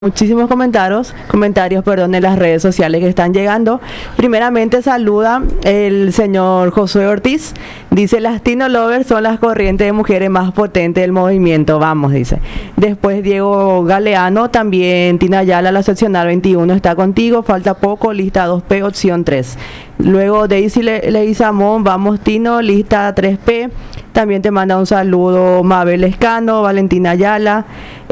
Muchísimos comentarios, perdón, en las redes sociales que están llegando. Primeramente saluda el señor Josué Ortiz. Dice, las Tino Lovers son las corrientes de mujeres más potentes del movimiento. Vamos, dice. Después Diego Galeano, también Tina Ayala, la seccional 21 está contigo. Falta poco, lista 2P, opción 3. Luego Daisy Leizamón, vamos Tino, lista 3P. También te manda un saludo Mabel Escano, Valentina Ayala,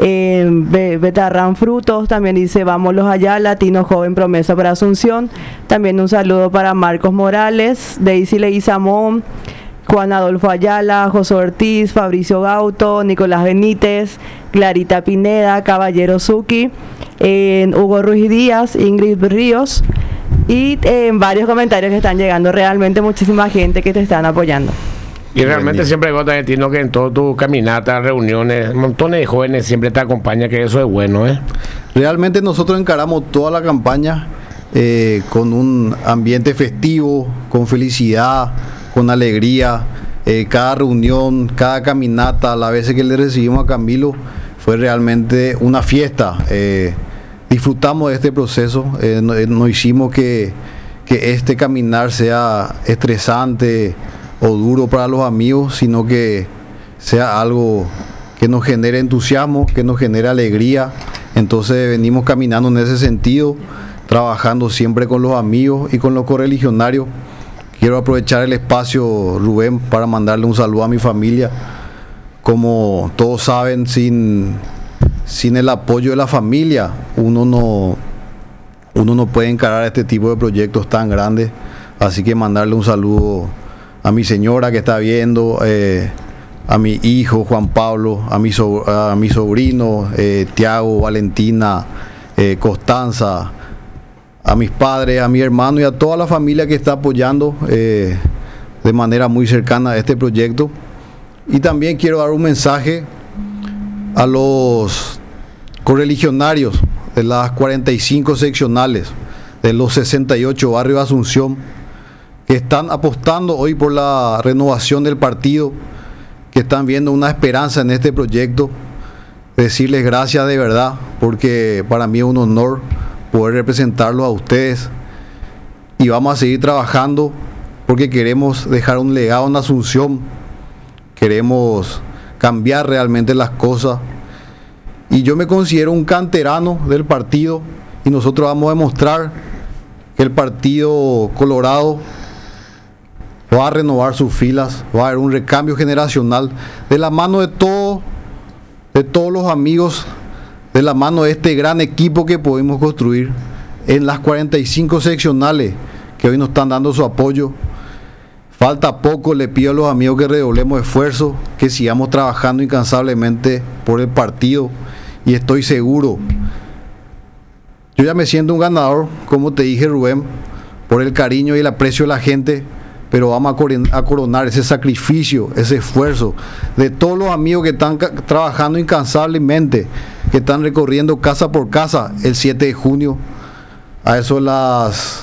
Betarran Frutos, también dice vamos los Ayala, Tino Joven Promesa para Asunción. También un saludo para Marcos Morales, Daisy Leizamón, Juan Adolfo Ayala, José Ortiz, Fabricio Gauto, Nicolás Benítez, Clarita Pineda, Caballero Zucchi, Hugo Ruiz Díaz, Ingrid Ríos y varios comentarios que están llegando. Realmente muchísima gente que te están apoyando. Y realmente siempre veo también, Tino, que en todas tus caminatas, reuniones, montones de jóvenes siempre te acompañan, que eso es bueno, ¿eh? Realmente nosotros encaramos toda la campaña con un ambiente festivo, con felicidad, con alegría. Cada reunión, cada caminata, las veces que le recibimos a Camilo, fue realmente una fiesta. Disfrutamos de este proceso, no hicimos que este caminar sea estresante o duro para los amigos, sino que sea algo que nos genere entusiasmo, que nos genere alegría. Entonces venimos caminando en ese sentido, trabajando siempre con los amigos y con los correligionarios. Quiero aprovechar el espacio, Rubén, para mandarle un saludo a mi familia. Como todos saben, sin el apoyo de la familia, uno no puede encarar este tipo de proyectos tan grandes. Así que mandarle un saludo a mi señora que está viendo, a mi hijo Juan Pablo, a mi sobrino Tiago, Valentina, Constanza, a mis padres, a mi hermano y a toda la familia que está apoyando de manera muy cercana a este proyecto. Y también quiero dar un mensaje a los correligionarios de las 45 seccionales de los 68 barrios de Asunción, que están apostando hoy por la renovación del partido, que están viendo una esperanza en este proyecto. Decirles gracias de verdad, porque para mí es un honor poder representarlos a ustedes, y vamos a seguir trabajando porque queremos dejar un legado en Asunción, queremos cambiar realmente las cosas, y yo me considero un canterano del partido, y nosotros vamos a demostrar que el Partido Colorado va a renovar sus filas, va a haber un recambio generacional de la mano de todos los amigos, de la mano de este gran equipo que pudimos construir en las 45 seccionales que hoy nos están dando su apoyo. Falta poco, le pido a los amigos que redoblemos esfuerzos, que sigamos trabajando incansablemente por el partido, y estoy seguro, yo ya me siento un ganador, como te dije, Rubén, por el cariño y el aprecio de la gente. Pero vamos a coronar ese sacrificio, ese esfuerzo de todos los amigos que están trabajando incansablemente, que están recorriendo casa por casa el 7 de junio, a eso de las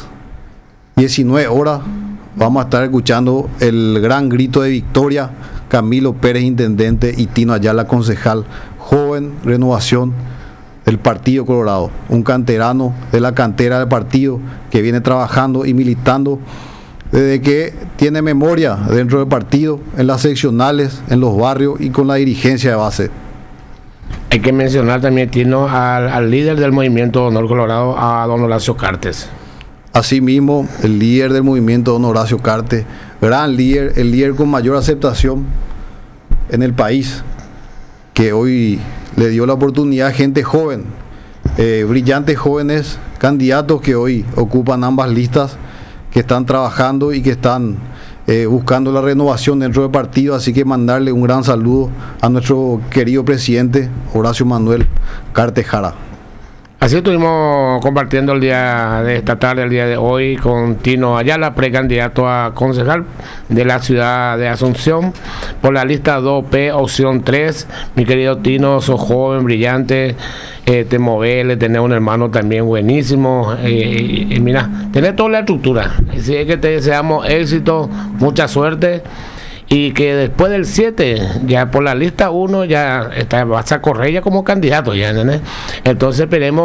19 horas, vamos a estar escuchando el gran grito de victoria, Camilo Pérez, intendente, y Tino Ayala, concejal, joven, renovación del Partido Colorado, un canterano de la cantera del partido que viene trabajando y militando desde que tiene memoria dentro del partido, en las seccionales, en los barrios y con la dirigencia de base. Hay que mencionar también, Tino, al líder del movimiento Honor Colorado, a don Horacio Cartes. Asimismo, el líder del movimiento don Horacio Cartes, gran líder, el líder con mayor aceptación en el país, que hoy le dio la oportunidad a gente joven, brillantes jóvenes candidatos que hoy ocupan ambas listas, que están trabajando y que están buscando la renovación dentro del partido. Así que mandarle un gran saludo a nuestro querido presidente Horacio Manuel Cartes Jara. Así estuvimos compartiendo el día de esta tarde, el día de hoy, con Tino Ayala, precandidato a concejal de la ciudad de Asunción, por la lista 2P, opción 3. Mi querido Tino, sos joven, brillante, te moves, tenés un hermano también buenísimo, y mira, tenés toda la estructura. Así es que te deseamos éxito, mucha suerte, y que después del 7, ya por la lista 1, ya está, vas a correr ya como candidato, ya, ¿entendés? Entonces esperemos